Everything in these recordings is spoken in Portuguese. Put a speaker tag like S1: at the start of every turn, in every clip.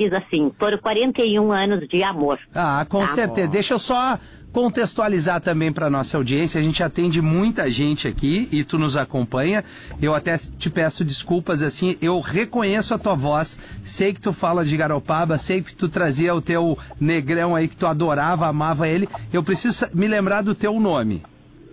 S1: quis assim, por 41 anos de amor.
S2: Ah, com certeza. Deixa eu só contextualizar também para nossa audiência. A gente atende muita gente aqui e tu nos acompanha. Eu até te peço desculpas, assim, eu reconheço a tua voz, sei que tu fala de Garopaba, sei que tu trazia o teu negrão aí que tu adorava, amava ele. Eu preciso me lembrar do teu nome.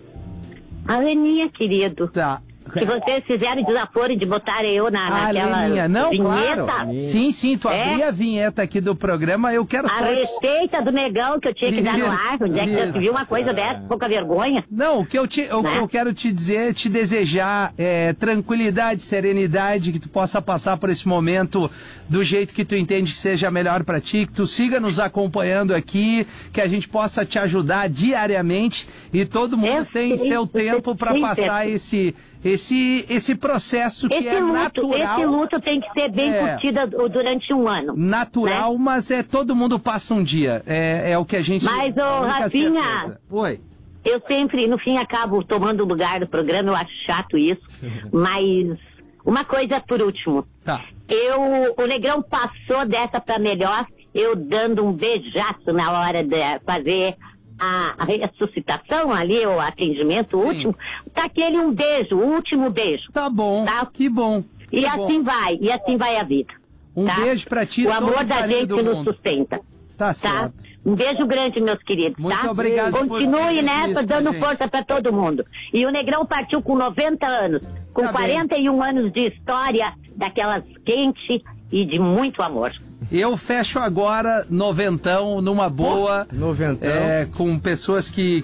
S1: A Leninha, querido.
S2: Tá.
S1: Se vocês fizeram desaforo de botar eu naquela
S2: Leninha. Não,
S1: vinheta.
S2: claro. Sim, tu abri a vinheta aqui do programa, eu quero
S1: A receita do negão que eu tinha que dar no ar. Onde é que você viu uma coisa dessa? Pouca vergonha.
S2: Não, o que eu quero te dizer, te desejar tranquilidade, serenidade, que tu possa passar por esse momento do jeito que tu entende que seja melhor pra ti, que tu siga nos acompanhando aqui, que a gente possa te ajudar diariamente e todo mundo tem seu tempo pra passar esse processo que é natural.
S1: Esse luto tem que ser bem curtido durante um ano.
S2: Natural, né? Mas todo mundo passa um dia. É o que a gente...
S1: Mas, Rafinha...
S2: Oi.
S1: Eu sempre, no fim, acabo tomando o lugar do programa, eu acho chato isso. Mas, uma coisa por último.
S2: Tá.
S1: O Negrão passou dessa pra melhor, eu dando um beijaço na hora de fazer a ressuscitação ali, o atendimento último, tá aquele um beijo, o último beijo.
S2: Tá bom, tá? Que bom.
S1: E assim vai a vida.
S2: Um beijo pra ti,
S1: o amor da gente nos sustenta.
S2: Tá certo.
S1: Um beijo grande, meus queridos,
S2: Muito obrigado.
S1: Continue nessa, dando força pra todo mundo. E o Negrão partiu com 90 anos, com 41 anos de história, daquelas quente e de muito amor.
S2: Eu fecho agora noventão, numa boa.
S3: Noventão.
S2: Com pessoas que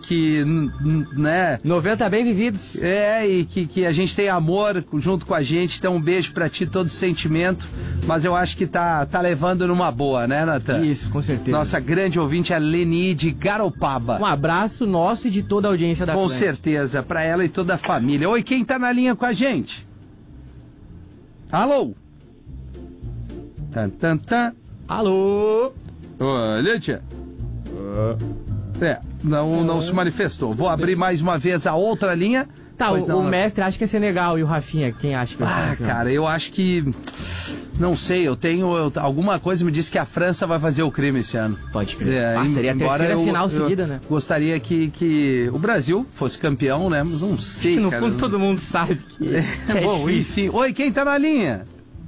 S2: né?
S3: 90 bem vividos.
S2: E que a gente tem amor junto com a gente. Então um beijo pra ti, todo sentimento. Mas eu acho que tá levando numa boa, né, Natan?
S3: Isso, com certeza.
S2: Nossa grande ouvinte, a Leni de Garopaba.
S3: Um abraço nosso e de toda a audiência da
S2: Com
S3: Atlântica.
S2: certeza, pra ela e toda a família. Oi, quem tá na linha com a gente? Alô?
S3: Alô?
S2: Olha, tia. Não se manifestou. Vou abrir mais uma vez a outra linha.
S3: Tá, o mestre acha que é Senegal e o Rafinha, quem acha que é Senegal?
S2: Cara, eu acho que... Não sei, alguma coisa me diz que a França vai fazer o crime esse ano.
S3: Pode crer. Seria a terceira final seguida, né?
S2: Gostaria que o Brasil fosse campeão, né? Mas não sei,
S3: no fundo todo mundo sabe que é
S2: bom, enfim. Oi, quem tá na linha?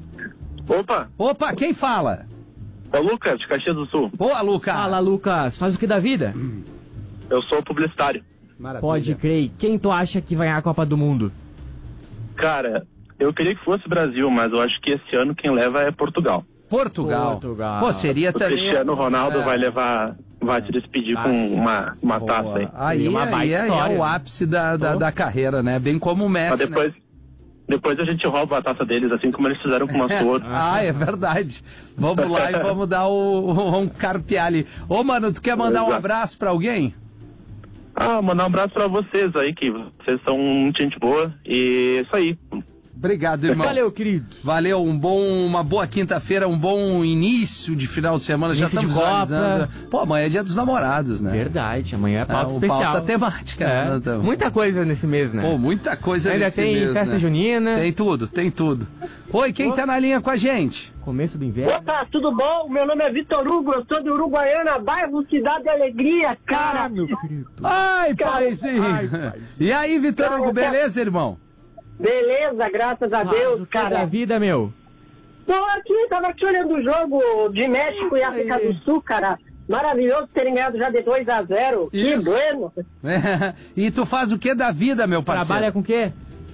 S4: Opa,
S2: quem fala?
S4: É o Lucas, de Caxias do Sul.
S2: Boa, Lucas.
S3: Fala, Lucas. Faz o que da vida?
S4: Eu sou publicitário.
S2: Maravilha.
S3: Pode crer. Quem tu acha que vai ganhar a Copa do Mundo?
S4: Cara, eu queria que fosse Brasil, mas eu acho que esse ano quem leva é Portugal.
S2: Portugal. Pô, seria também...
S4: O Cristiano Ronaldo vai se despedir com uma taça aí.
S2: Aí é o ápice da carreira, né? Bem como o Messi,
S4: mas depois a gente rouba a taça deles, assim como eles fizeram com o nosso outro.
S2: É verdade. Vamos lá e vamos dar um carpear ali. Ô, mano, tu quer mandar um abraço pra alguém?
S4: Mandar um abraço pra vocês aí, que vocês são muito gente boa. E isso aí.
S2: Obrigado, irmão.
S3: Valeu, querido.
S2: Valeu, uma boa quinta-feira, um bom início de final de semana. Já estamos visualizando. Pô, amanhã é dia dos namorados, né?
S3: Verdade, amanhã é pauta especial.
S2: Pauta temática. Né?
S3: Muita coisa nesse mês, né?
S2: Pô, muita coisa nesse mês.
S3: Ainda tem festa junina.
S2: Tem tudo. Oi, quem tá na linha com a gente?
S3: Começo do inverno.
S5: Opa, tudo bom? Meu nome é Vitor Hugo, eu sou de Uruguaiana, bairro Cidade de Alegria, cara.
S3: Meu querido.
S2: Ai, paizinho. E aí, Vitor Hugo, beleza, irmão?
S5: Beleza, graças a Deus, cara.
S3: Da vida, meu.
S5: Tava aqui olhando o jogo de México e África do Sul, cara. Maravilhoso terem ganhado já de 2-0. Que bueno.
S2: E tu faz o que da vida, meu parceiro?
S3: Trabalha com o quê?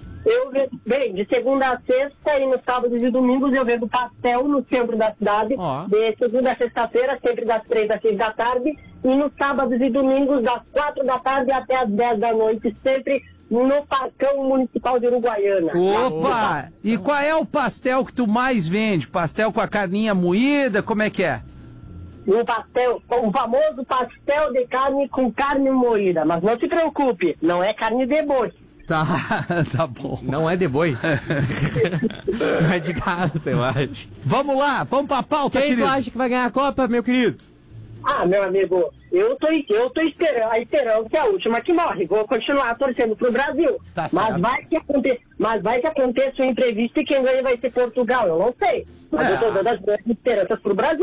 S5: De segunda a sexta e nos sábados e domingos eu vendo pastel no centro da cidade. De segunda a sexta-feira, sempre das 3 às 6 da tarde. E nos sábados e domingos, das 4 da tarde até as 10 da noite, sempre no Parcão Municipal de Uruguaiana.
S2: Opa! E qual é o pastel que tu mais vende? Pastel com a carninha moída? Como é que é?
S5: O famoso pastel de carne com carne moída. Mas não se preocupe, não é carne de boi.
S2: Tá bom.
S3: Não é de boi. Não é de gato, eu acho.
S2: Vamos lá, vamos pra pauta,
S3: querido.
S2: Quem
S3: tu acha que vai ganhar a Copa, meu querido?
S5: Meu amigo, eu tô esperando que é a última que morre. Vou continuar torcendo pro Brasil.
S2: Tá
S5: mas vai que aconteça um imprevisto e quem ganha vai ser Portugal. Eu não sei. Mas eu tô dando as grandes esperanças pro Brasil.